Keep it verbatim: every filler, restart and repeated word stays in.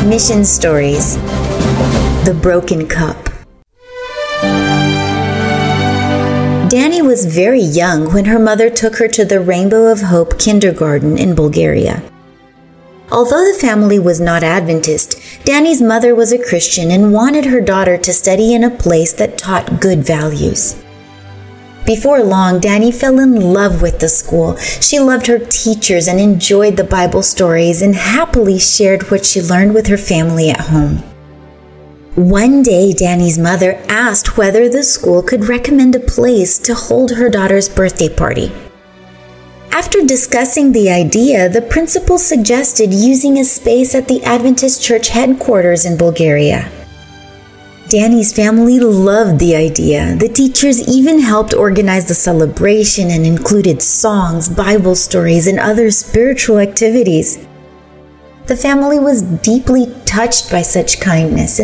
Mission Stories: The Broken Cup. Dani was very young when her mother took her to the Rainbow of Hope kindergarten in Bulgaria. Although the family was not Adventist, Dani's mother was a Christian and wanted her daughter to study in a place that taught good values. Before long, Dani fell in love with the school. She loved her teachers and enjoyed the Bible stories and happily shared what she learned with her family at home. One day, Dani's mother asked whether the school could recommend a place to hold her daughter's birthday party. After discussing the idea, the principal suggested using a space at the Adventist Church headquarters in Bulgaria. Dani's family loved the idea. The teachers even helped organize the celebration and included songs, Bible stories, and other spiritual activities. The family was deeply touched by such kindness, and